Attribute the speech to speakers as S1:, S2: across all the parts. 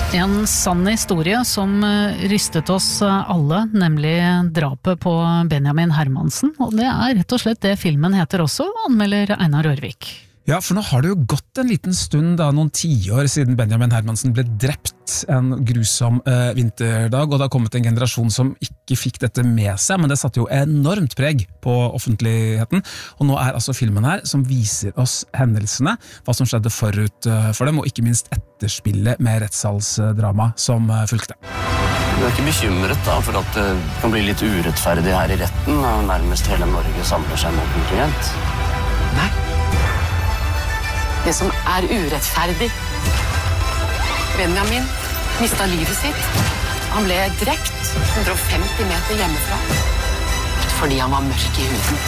S1: En sann historie som rystet oss alle, nemlig drapet på Benjamin Hermansen, og det rett og slett det filmen heter også, anmelder Einar Rørvik.
S2: Ja, for nå har det jo gått en liten stund, noen tiår siden Benjamin Hermansen ble drept en grusom vinterdag, og det har kommet en generasjon som ikke fikk dette med seg, men det satte jo enormt preg på offentligheten, og nå altså filmen her som viser oss hendelsene, hva som skjedde forut for dem, og ikke minst etterspillet med rettssalsdrama som fulgte.
S3: Du ikke bekymret da for at det kan bli litt urettferdig her i retten, og nærmest hele Norge samler seg mot en klient?
S4: Nei. Det som urettferdig. Benjamin mistet livet sitt. Han ble drept 150 meter hjemmefra fordi han var mørk i huden.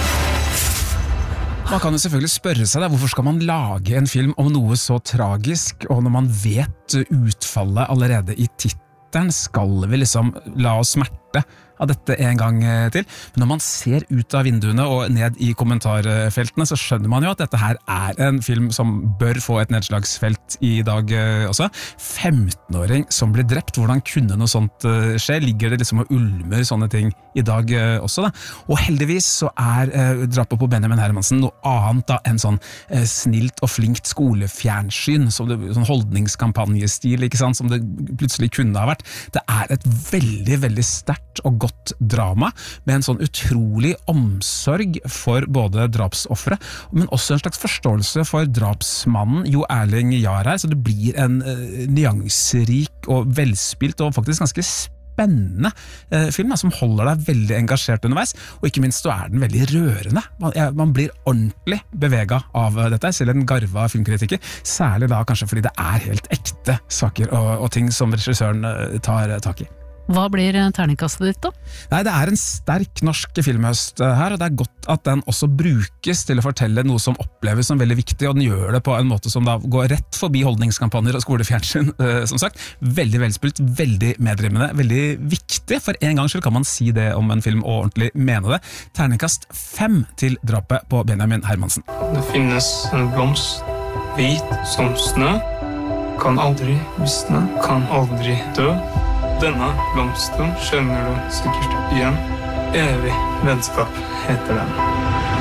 S2: Man kan jo selvfølgelig spørre seg hvorfor skal man lage en film om noe så tragisk, og når man vet utfallet allerede i tittelen, skal vi liksom la oss smerte av dette en gang til. Men når man ser ut av vinduene og ned i kommentarfeltene, så skjønner man jo at dette her en film som bør få et nedslagsfelt i dag også. 15-åring som blir drept, hvordan kunne noe sånt skje? Ligger det liksom og ulmer sånne ting i dag også da? Og heldigvis så drapet på Benjamin Hermansen noe annet da enn sånn snilt og flinkt skolefjernsyn, sånn holdningskampanjestil, ikke sant, som det plutselig kunne ha vært. Det et veldig, veldig sterkt og godt drama, med en sånn utrolig omsorg for både drapsoffere, men også en slags forståelse for drapsmannen Jo Erling Jahr her, så det blir en nyanserik og velspilt og faktisk ganske spennende film som holder deg veldig engasjert underveis, og ikke minst så den veldig rørende. Man blir ordentlig beveget av dette, selv en garva filmkritiker, særlig da kanskje fordi det helt ekte saker og ting som regissøren tar tak i.
S1: Hva blir terningkastet ditt da?
S2: Nei, det en sterk norsk filmhøst her, og det godt at den også brukes til å fortelle noe som oppleves som veldig viktig, og den gjør det på en måte som da går rett forbi holdningskampanjer og skolefjernsyn, som sagt. Veldig velspilt, veldig medrivende, veldig viktig. For en gang skyld kan man si det om en film og ordentlig mene det. Terningkast 5 til drapet på Benjamin Hermansen.
S5: Det finnes en blomst, hvit som snø, kan aldri visne, kan aldri dø. Denne blomsten skjønner du sikkert igjen. Evig vennskap heter den.